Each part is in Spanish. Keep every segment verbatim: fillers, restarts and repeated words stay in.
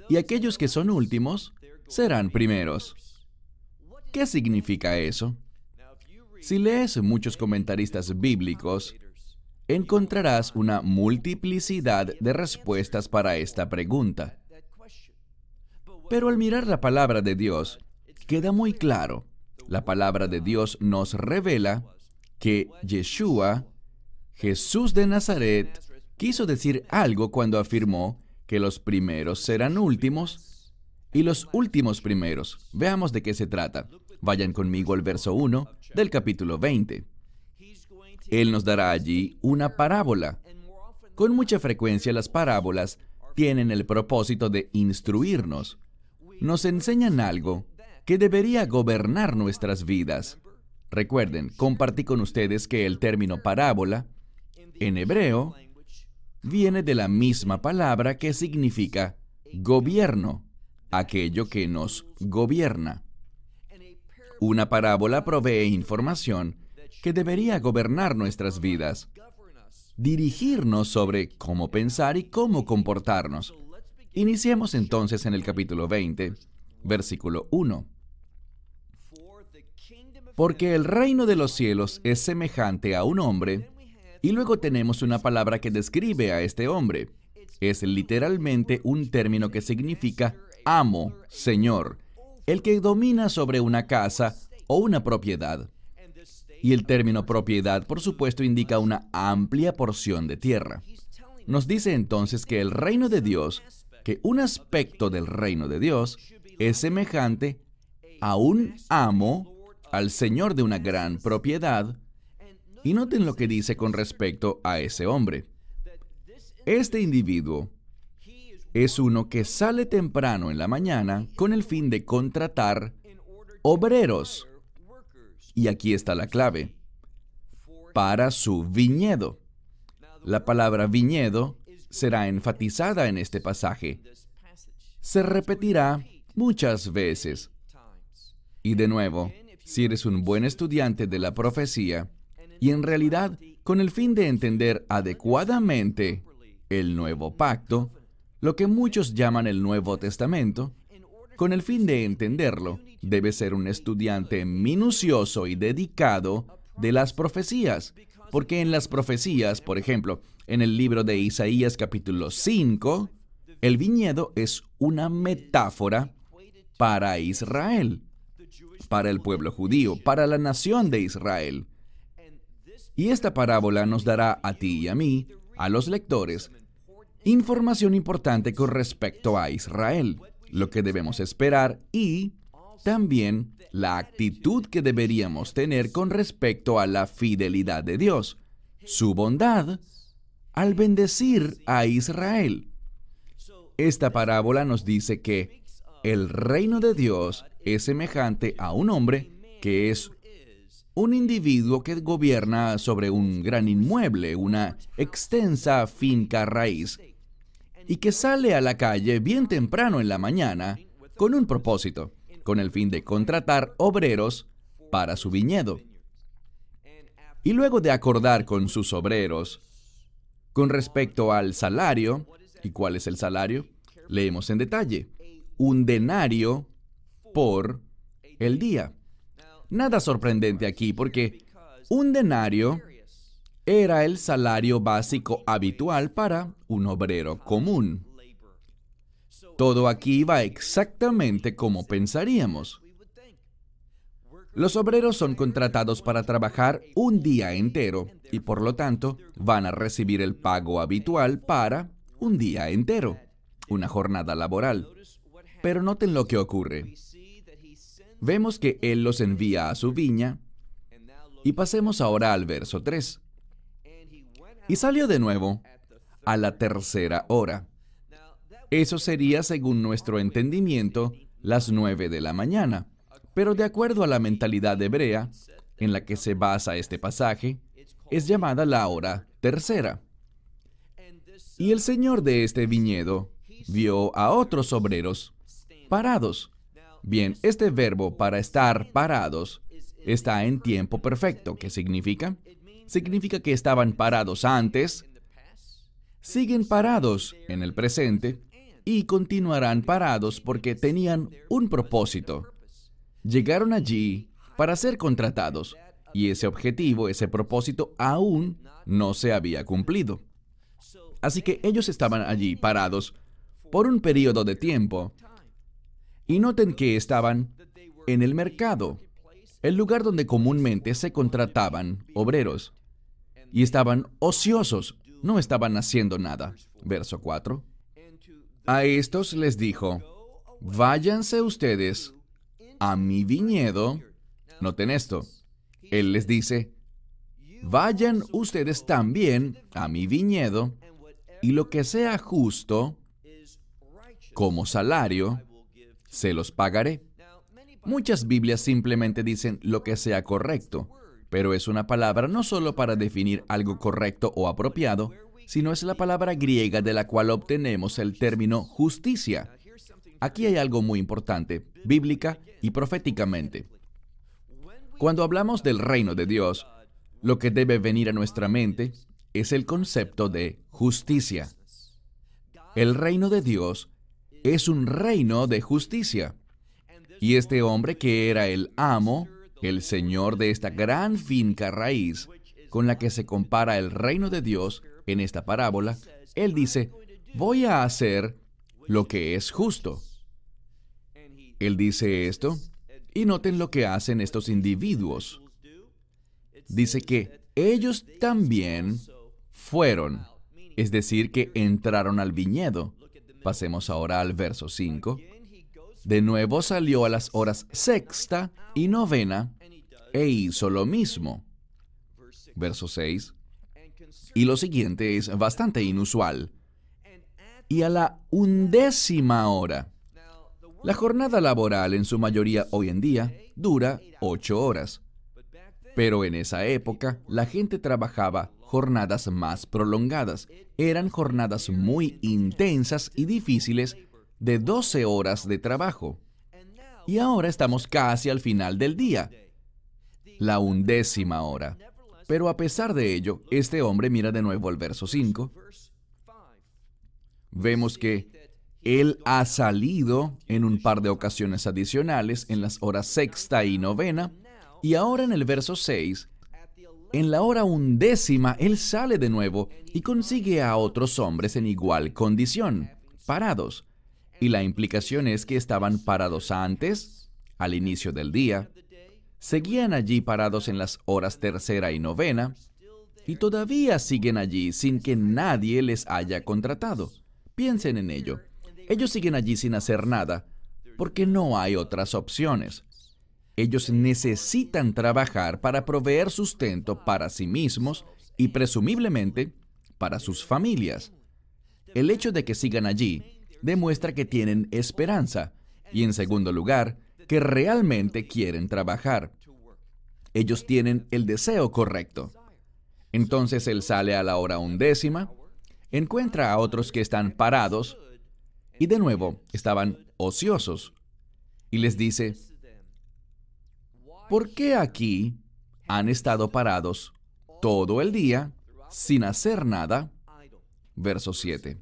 y aquellos que son últimos serán primeros. ¿Qué significa eso? Si lees muchos comentaristas bíblicos, encontrarás una multiplicidad de respuestas para esta pregunta. Pero al mirar la palabra de Dios, queda muy claro. La palabra de Dios nos revela que Yeshua, Jesús de Nazaret, quiso decir algo cuando afirmó que los primeros serán últimos y los últimos primeros. Veamos de qué se trata. Vayan conmigo al verso uno del capítulo veinte. Él nos dará allí una parábola. Con mucha frecuencia las parábolas tienen el propósito de instruirnos. Nos enseñan algo que debería gobernar nuestras vidas. Recuerden, compartí con ustedes que el término parábola, en hebreo, viene de la misma palabra que significa gobierno, aquello que nos gobierna. Una parábola provee información que debería gobernar nuestras vidas, dirigirnos sobre cómo pensar y cómo comportarnos. Iniciemos entonces en el capítulo veinte, versículo uno. Porque el reino de los cielos es semejante a un hombre, y luego tenemos una palabra que describe a este hombre. Es literalmente un término que significa amo, señor, el que domina sobre una casa o una propiedad. Y el término propiedad, por supuesto, indica una amplia porción de tierra. Nos dice entonces que el reino de Dios, que un aspecto del reino de Dios, es semejante a un amo, al señor de una gran propiedad. Y noten lo que dice con respecto a ese hombre. Este individuo es uno que sale temprano en la mañana con el fin de contratar obreros. Y aquí está la clave. Para su viñedo. La palabra viñedo será enfatizada en este pasaje. Se repetirá muchas veces. Y de nuevo, si eres un buen estudiante de la profecía, y en realidad, con el fin de entender adecuadamente el Nuevo Pacto, lo que muchos llaman el Nuevo Testamento, con el fin de entenderlo, debes ser un estudiante minucioso y dedicado de las profecías, porque en las profecías, por ejemplo, en el libro de Isaías capítulo cinco, el viñedo es una metáfora para Israel, para el pueblo judío, para la nación de Israel. Y esta parábola nos dará a ti y a mí, a los lectores, información importante con respecto a Israel, lo que debemos esperar y también la actitud que deberíamos tener con respecto a la fidelidad de Dios, su bondad, al bendecir a Israel. Esta parábola nos dice que el reino de Dios es semejante a un hombre que es un individuo que gobierna sobre un gran inmueble, una extensa finca raíz, y que sale a la calle bien temprano en la mañana con un propósito, con el fin de contratar obreros para su viñedo. Y luego de acordar con sus obreros con respecto al salario, ¿y cuál es el salario? Leemos en detalle. Un denario por el día. Nada sorprendente aquí porque un denario era el salario básico habitual para un obrero común. Todo aquí va exactamente como pensaríamos. Los obreros son contratados para trabajar un día entero y por lo tanto van a recibir el pago habitual para un día entero, una jornada laboral. Pero noten lo que ocurre. Vemos que Él los envía a su viña y pasemos ahora al verso tres. Y salió de nuevo a la tercera hora. Eso sería, según nuestro entendimiento, las nueve de la mañana. Pero de acuerdo a la mentalidad hebrea, en la que se basa este pasaje, es llamada la hora tercera. Y el señor de este viñedo vio a otros obreros parados. Bien, este verbo para estar parados está en tiempo perfecto. ¿Qué significa? Significa que estaban parados antes, siguen parados en el presente y continuarán parados porque tenían un propósito. Llegaron allí para ser contratados y ese objetivo, ese propósito aún no se había cumplido. Así que ellos estaban allí parados por un periodo de tiempo y noten que estaban en el mercado, el lugar donde comúnmente se contrataban obreros, y estaban ociosos, no estaban haciendo nada. Verso cuatro. A estos les dijo, váyanse ustedes a mi viñedo. Noten esto. Él les dice, vayan ustedes también a mi viñedo, y lo que sea justo, como salario, se los pagaré. Muchas Biblias simplemente dicen lo que sea correcto, pero es una palabra no solo para definir algo correcto o apropiado, sino es la palabra griega de la cual obtenemos el término justicia. Aquí hay algo muy importante, bíblica y proféticamente. Cuando hablamos del reino de Dios, lo que debe venir a nuestra mente es el concepto de justicia. El reino de Dios es un reino de justicia. Y este hombre que era el amo, el señor de esta gran finca raíz, con la que se compara el reino de Dios en esta parábola, él dice, voy a hacer lo que es justo. Él dice esto, y noten lo que hacen estos individuos. Dice que ellos también fueron, es decir, que entraron al viñedo. Pasemos ahora al verso cinco. De nuevo salió a las horas sexta y novena e hizo lo mismo. Verso seis. Y lo siguiente es bastante inusual. Y a la undécima hora. La jornada laboral en su mayoría hoy en día dura ocho horas. Pero en esa época la gente trabajaba jornadas más prolongadas. Eran jornadas muy intensas y difíciles de doce horas de trabajo. Y ahora estamos casi al final del día, la undécima hora. Pero a pesar de ello, este hombre mira de nuevo el verso cinco. Vemos que él ha salido en un par de ocasiones adicionales en las horas sexta y novena, y ahora en el verso seis, en la hora undécima, él sale de nuevo y consigue a otros hombres en igual condición, parados. Y la implicación es que estaban parados antes, al inicio del día, seguían allí parados en las horas tercera y novena, y todavía siguen allí sin que nadie les haya contratado. Piensen en ello. Ellos siguen allí sin hacer nada, porque no hay otras opciones. Ellos necesitan trabajar para proveer sustento para sí mismos y presumiblemente para sus familias. El hecho de que sigan allí demuestra que tienen esperanza y, en segundo lugar, que realmente quieren trabajar. Ellos tienen el deseo correcto. Entonces él sale a la hora undécima, encuentra a otros que están parados y de nuevo estaban ociosos y les dice, ¿por qué aquí han estado parados todo el día sin hacer nada? Verso siete.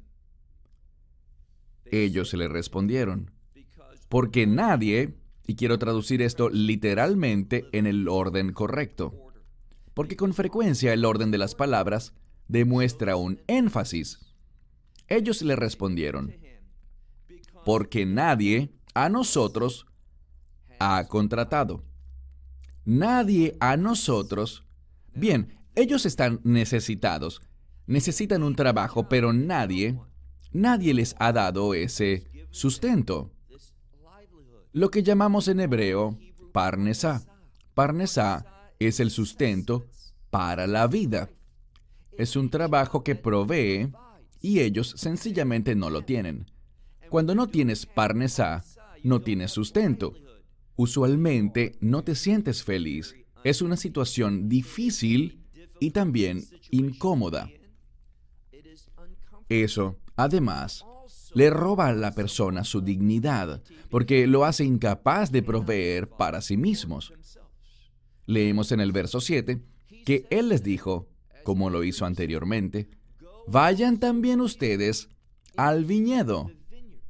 Ellos le respondieron, porque nadie, y quiero traducir esto literalmente en el orden correcto, porque con frecuencia el orden de las palabras demuestra un énfasis. Ellos le respondieron, porque nadie a nosotros ha contratado. Nadie a nosotros. Bien, ellos están necesitados, necesitan un trabajo, pero nadie, nadie les ha dado ese sustento. Lo que llamamos en hebreo parnesá. Parnesá es el sustento para la vida. Es un trabajo que provee y ellos sencillamente no lo tienen. Cuando no tienes parnesá, no tienes sustento. Usualmente no te sientes feliz. Es una situación difícil y también incómoda. Eso, además, le roba a la persona su dignidad, porque lo hace incapaz de proveer para sí mismos. Leemos en el verso siete que él les dijo, como lo hizo anteriormente, vayan también ustedes al viñedo.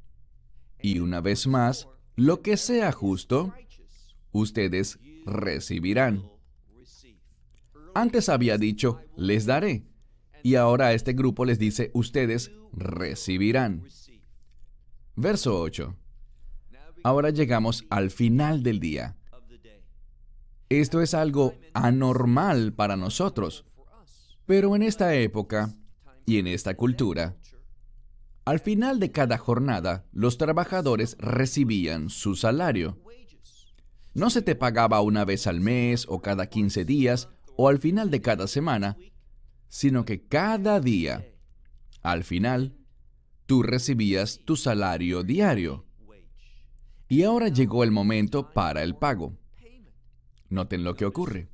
Y una vez más, lo que sea justo, ustedes recibirán. Antes había dicho, les daré. Y ahora a este grupo les dice, ustedes recibirán. Verso ocho. Ahora llegamos al final del día. Esto es algo anormal para nosotros. Pero en esta época y en esta cultura, al final de cada jornada, los trabajadores recibían su salario. No se te pagaba una vez al mes o cada quince días o al final de cada semana, sino que cada día, al final, tú recibías tu salario diario. Y ahora llegó el momento para el pago. Noten lo que ocurre.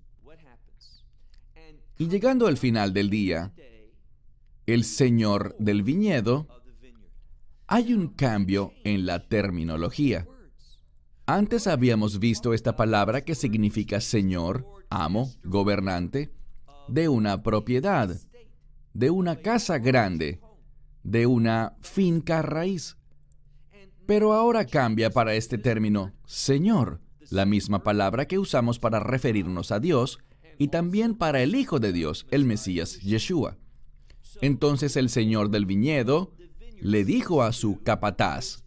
Y llegando al final del día, el señor del viñedo, hay un cambio en la terminología. Antes habíamos visto esta palabra que significa señor, amo, gobernante, de una propiedad, de una casa grande, de una finca raíz. Pero ahora cambia para este término Señor, la misma palabra que usamos para referirnos a Dios y también para el Hijo de Dios, el Mesías Yeshua. Entonces el Señor del viñedo le dijo a su capataz,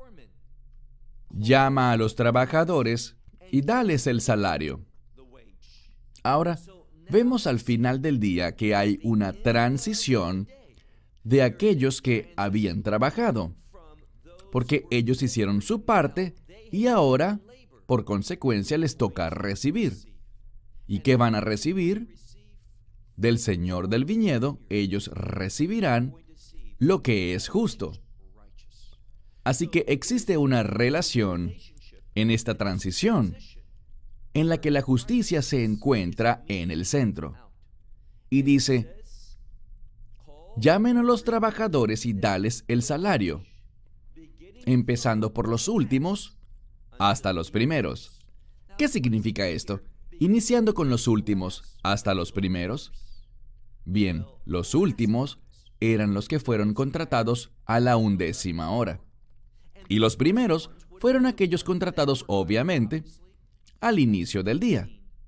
llama a los trabajadores y dales el salario. Ahora, vemos al final del día que hay una transición de aquellos que habían trabajado, porque ellos hicieron su parte y ahora, por consecuencia, les toca recibir. ¿Y qué van a recibir? Del Señor del viñedo, ellos recibirán lo que es justo. Así que existe una relación en esta transición, en la que la justicia se encuentra en el centro. Y dice, llamen a los trabajadores y dales el salario, empezando por los últimos hasta los primeros. ¿Qué significa esto? Iniciando con los últimos hasta los primeros. Bien, los últimos eran los que fueron contratados a la undécima hora. Y los primeros fueron aquellos contratados, obviamente, al inicio del día.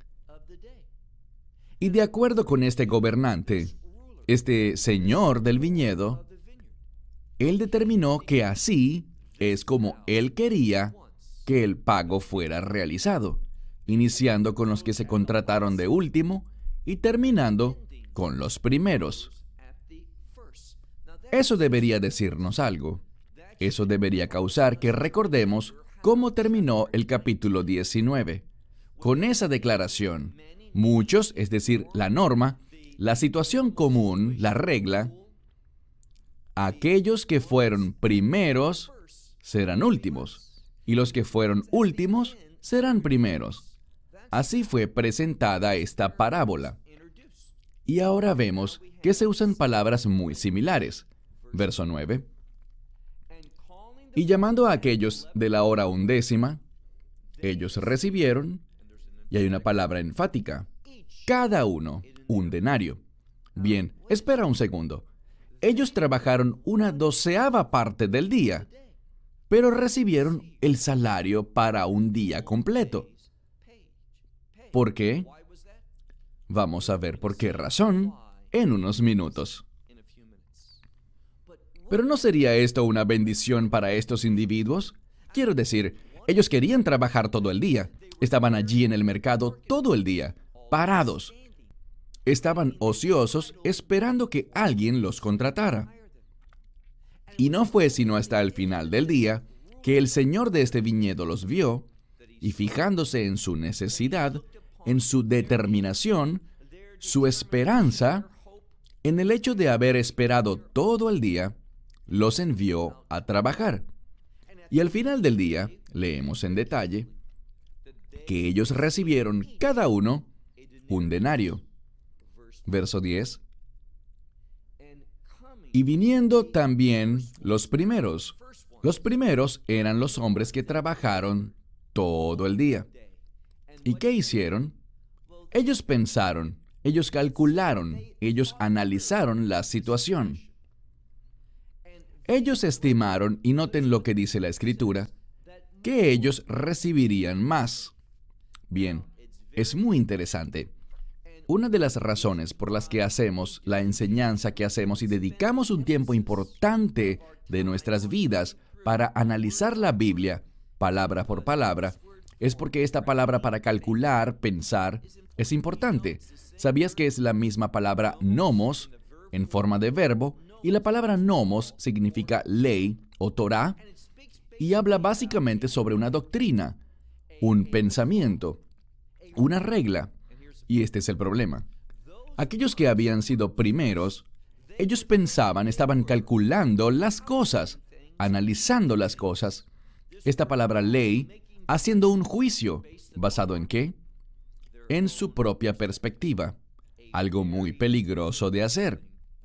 Y de acuerdo con este gobernante, este señor del viñedo, él determinó que así es como él quería que el pago fuera realizado, iniciando con los que se contrataron de último y terminando con los primeros. Eso debería decirnos algo. Eso debería causar que recordemos cómo terminó el capítulo diecinueve. Con esa declaración, muchos, es decir, la norma, la situación común, la regla, aquellos que fueron primeros serán últimos, y los que fueron últimos serán primeros. Así fue presentada esta parábola. Y ahora vemos que se usan palabras muy similares. Verso nueve. Y llamando a aquellos de la hora undécima, ellos recibieron, y hay una palabra enfática, cada uno un denario. Bien, espera un segundo. Ellos trabajaron una doceava parte del día, pero recibieron el salario para un día completo. ¿Por qué? Vamos a ver por qué razón en unos minutos. ¿Pero no sería esto una bendición para estos individuos? Quiero decir, ellos querían trabajar todo el día. Estaban allí en el mercado todo el día, parados. Estaban ociosos esperando que alguien los contratara. Y no fue sino hasta el final del día que el señor de este viñedo los vio y, fijándose en su necesidad, en su determinación, su esperanza, en el hecho de haber esperado todo el día, los envió a trabajar. Y al final del día, leemos en detalle, que ellos recibieron cada uno un denario. Verso diez. Y viniendo también los primeros. Los primeros eran los hombres que trabajaron todo el día. ¿Y qué hicieron? Ellos pensaron, ellos calcularon, ellos analizaron la situación. Ellos estimaron, y noten lo que dice la Escritura, que ellos recibirían más. Bien, es muy interesante. Una de las razones por las que hacemos la enseñanza que hacemos y dedicamos un tiempo importante de nuestras vidas para analizar la Biblia, palabra por palabra, es porque esta palabra para calcular, pensar, es importante. ¿Sabías que es la misma palabra nomos, en forma de verbo, y la palabra nomos significa ley o Torah, y habla básicamente sobre una doctrina, un pensamiento, una regla? Y este es el problema. Aquellos que habían sido primeros, ellos pensaban, estaban calculando las cosas, analizando las cosas. Esta palabra ley, haciendo un juicio, ¿basado en qué? En su propia perspectiva. Algo muy peligroso de hacer.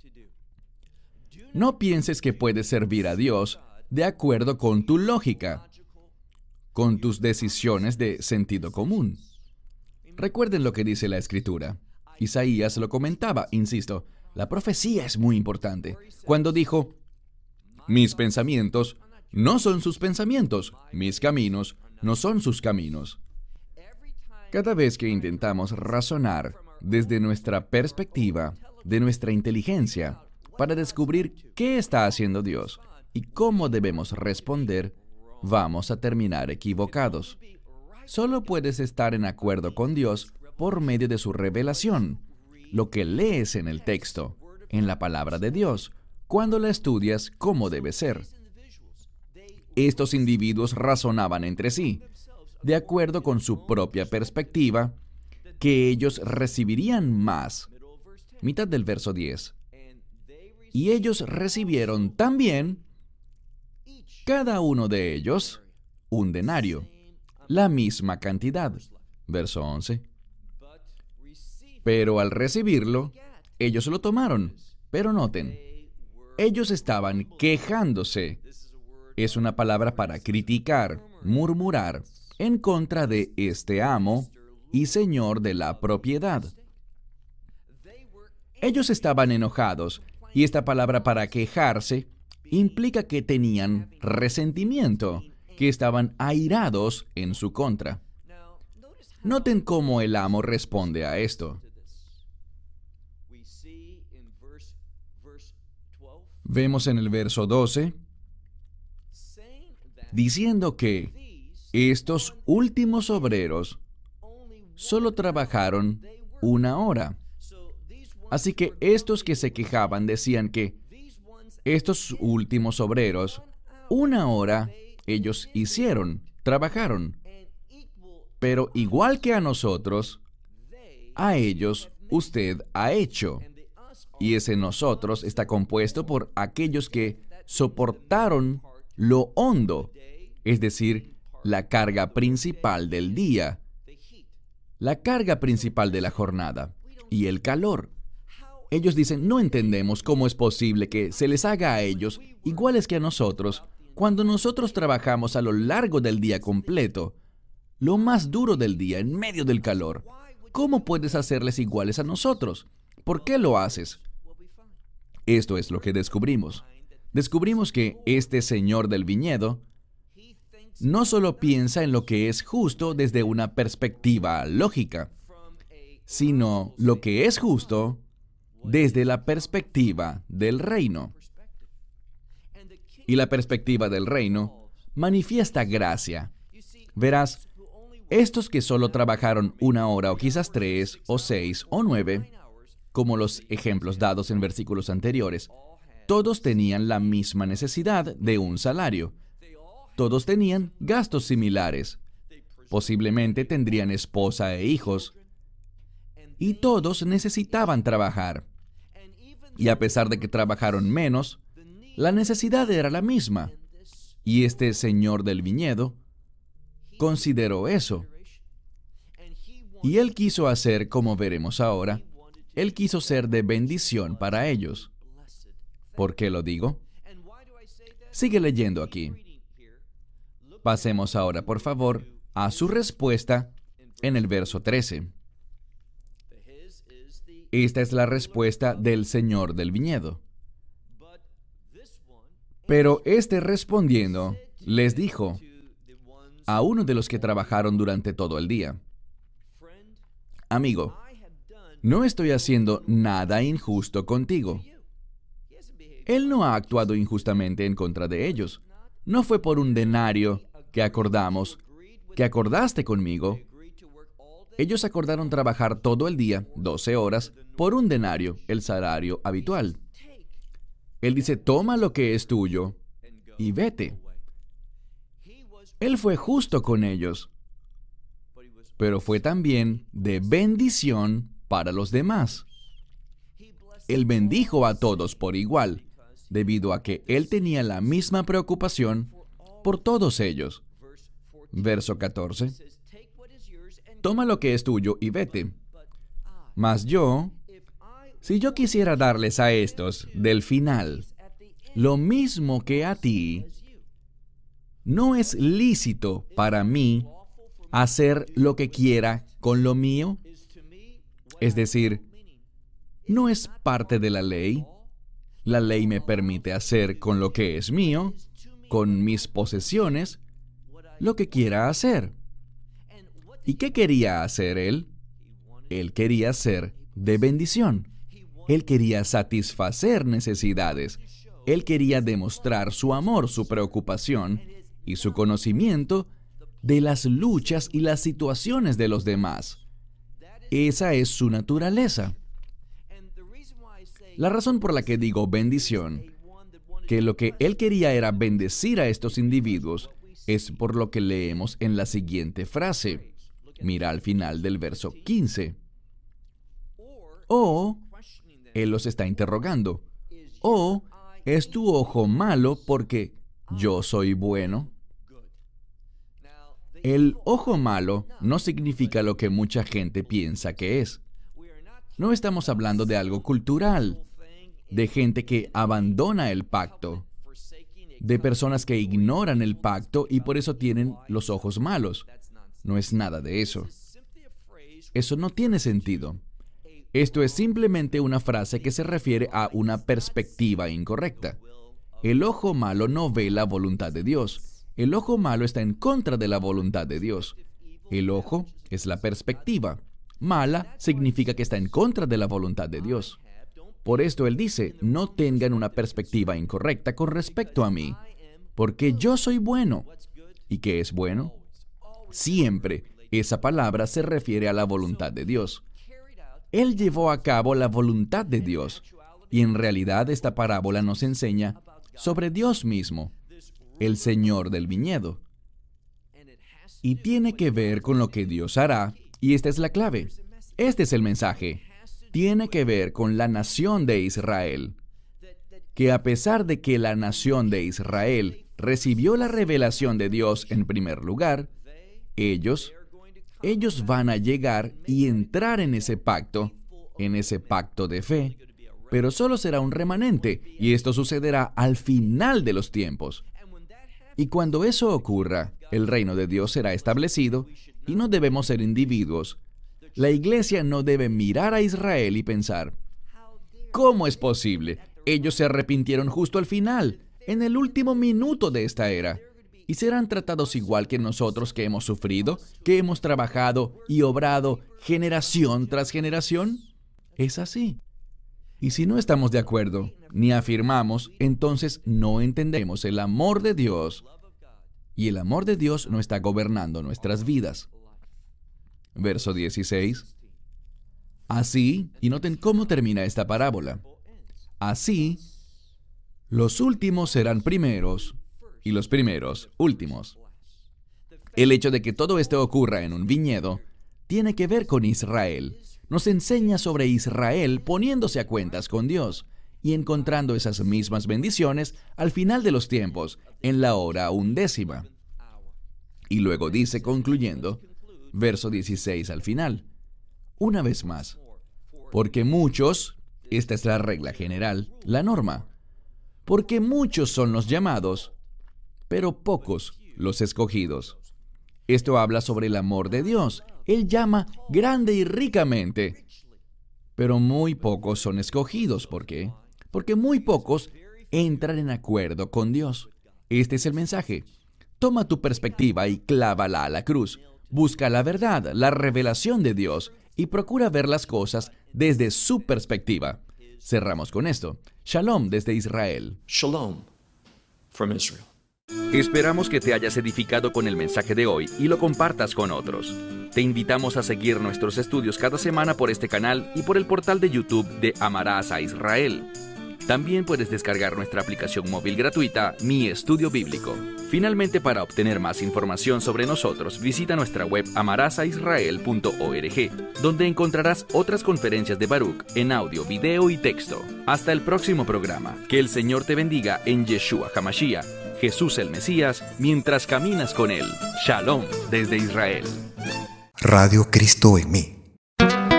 No pienses que puedes servir a Dios de acuerdo con tu lógica, con tus decisiones de sentido común. Recuerden lo que dice la Escritura. Isaías lo comentaba, insisto, la profecía es muy importante. Cuando dijo, mis pensamientos no son sus pensamientos, mis caminos no son sus caminos. Cada vez que intentamos razonar desde nuestra perspectiva, de nuestra inteligencia, para descubrir qué está haciendo Dios y cómo debemos responder, vamos a terminar equivocados. Solo puedes estar en acuerdo con Dios por medio de su revelación, lo que lees en el texto, en la palabra de Dios, cuando la estudias como debe ser. Estos individuos razonaban entre sí, de acuerdo con su propia perspectiva, que ellos recibirían más. Mitad del verso diez. Y ellos recibieron también, cada uno de ellos, un denario, la misma cantidad. Verso once. Pero al recibirlo, ellos lo tomaron. Pero noten, ellos estaban quejándose. Es una palabra para criticar, murmurar, en contra de este amo y señor de la propiedad. Ellos estaban enojados, y esta palabra para quejarse implica que tenían resentimiento, que estaban airados en su contra. Noten cómo el amo responde a esto. Vemos en el verso doce, diciendo que estos últimos obreros solo trabajaron una hora. Así que estos que se quejaban decían que estos últimos obreros, una hora ellos hicieron, trabajaron. Pero igual que a nosotros, a ellos usted ha hecho. Y ese nosotros está compuesto por aquellos que soportaron lo hondo, es decir, la carga principal del día, la carga principal de la jornada y el calor. Ellos dicen, no entendemos cómo es posible que se les haga a ellos iguales que a nosotros, cuando nosotros trabajamos a lo largo del día completo, lo más duro del día, en medio del calor. ¿Cómo puedes hacerles iguales a nosotros? ¿Por qué lo haces? Esto es lo que descubrimos. Descubrimos que este señor del viñedo no solo piensa en lo que es justo desde una perspectiva lógica, sino lo que es justo desde la perspectiva del reino. Y la perspectiva del reino manifiesta gracia. Verás, estos que solo trabajaron una hora o quizás tres o seis o nueve, como los ejemplos dados en versículos anteriores, todos tenían la misma necesidad de un salario. Todos tenían gastos similares. Posiblemente tendrían esposa e hijos. Y todos necesitaban trabajar. Y a pesar de que trabajaron menos, la necesidad era la misma. Y este señor del viñedo consideró eso. Y él quiso hacer, como veremos ahora, él quiso ser de bendición para ellos. ¿Por qué lo digo? Sigue leyendo aquí. Pasemos ahora, por favor, a su respuesta en el verso trece. Esta es la respuesta del señor del viñedo. Pero éste respondiendo, les dijo a uno de los que trabajaron durante todo el día: Amigo, no estoy haciendo nada injusto contigo. Él no ha actuado injustamente en contra de ellos. No fue por un denario que acordamos, que acordaste conmigo. Ellos acordaron trabajar todo el día, doce horas, por un denario, el salario habitual. Él dice: toma lo que es tuyo y vete. Él fue justo con ellos, pero fue también de bendición para los demás. Él bendijo a todos por igual, debido a que él tenía la misma preocupación por todos ellos. Verso catorce. Toma lo que es tuyo y vete. Mas yo, si yo quisiera darles a estos del final lo mismo que a ti, ¿no es lícito para mí hacer lo que quiera con lo mío? Es decir, ¿no es parte de la ley? La ley me permite hacer con lo que es mío, con mis posesiones, lo que quiera hacer. ¿Y qué quería hacer él? Él quería ser de bendición. Él quería satisfacer necesidades. Él quería demostrar su amor, su preocupación y su conocimiento de las luchas y las situaciones de los demás. Esa es su naturaleza. La razón por la que digo bendición, que lo que él quería era bendecir a estos individuos, es por lo que leemos en la siguiente frase. Mira al final del verso quince. O, él los está interrogando, o, ¿es tu ojo malo porque yo soy bueno? El ojo malo no significa lo que mucha gente piensa que es. No estamos hablando de algo cultural, de gente que abandona el pacto, de personas que ignoran el pacto y por eso tienen los ojos malos. No es nada de eso. Eso no tiene sentido. Esto es simplemente una frase que se refiere a una perspectiva incorrecta. El ojo malo no ve la voluntad de Dios. El ojo malo está en contra de la voluntad de Dios. El ojo es la perspectiva. Mala significa que está en contra de la voluntad de Dios. Por esto él dice, no tengan una perspectiva incorrecta con respecto a mí, porque yo soy bueno. ¿Y qué es bueno? Siempre esa palabra se refiere a la voluntad de Dios. Él llevó a cabo la voluntad de Dios, y en realidad esta parábola nos enseña sobre Dios mismo, el Señor del viñedo. Y tiene que ver con lo que Dios hará, y esta es la clave. Este es el mensaje. Tiene que ver con la nación de Israel, que a pesar de que la nación de Israel recibió la revelación de Dios en primer lugar, ellos, ellos van a llegar y entrar en ese pacto, en ese pacto de fe, pero solo será un remanente, y esto sucederá al final de los tiempos. Y cuando eso ocurra, el reino de Dios será establecido, y no debemos ser individuos. La iglesia no debe mirar a Israel y pensar, ¿cómo es posible? Ellos se arrepintieron justo al final, en el último minuto de esta era, y serán tratados igual que nosotros que hemos sufrido, que hemos trabajado y obrado generación tras generación. Es así. Y si no estamos de acuerdo, ni afirmamos, entonces no entendemos el amor de Dios, y el amor de Dios no está gobernando nuestras vidas. Verso dieciséis. Así, y noten cómo termina esta parábola. Así, los últimos serán primeros, y los primeros últimos. El hecho de que todo esto ocurra en un viñedo tiene que ver con Israel. Nos enseña sobre Israel poniéndose a cuentas con Dios y encontrando esas mismas bendiciones al final de los tiempos, en la hora undécima. Y luego dice, concluyendo, verso dieciséis al final, una vez más, porque muchos, esta es la regla general, la norma, porque muchos son los llamados, pero pocos los escogidos. Esto habla sobre el amor de Dios. Él llama grande y ricamente, pero muy pocos son escogidos. ¿Por qué? Porque muy pocos entrar en acuerdo con Dios. Este es el mensaje. Toma tu perspectiva y clávala a la cruz. Busca la verdad, la revelación de Dios y procura ver las cosas desde su perspectiva. Cerramos con esto. Shalom desde Israel. Shalom from Israel. Esperamos que te hayas edificado con el mensaje de hoy y lo compartas con otros. Te invitamos a seguir nuestros estudios cada semana por este canal y por el portal de YouTube de Amarás a Israel. También puedes descargar nuestra aplicación móvil gratuita, Mi Estudio Bíblico. Finalmente, para obtener más información sobre nosotros, visita nuestra web amarás a israel punto org, donde encontrarás otras conferencias de Baruch en audio, video y texto. Hasta el próximo programa. Que el Señor te bendiga en Yeshua HaMashiach, Jesús el Mesías, mientras caminas con Él. Shalom desde Israel. Radio Cristo en mí.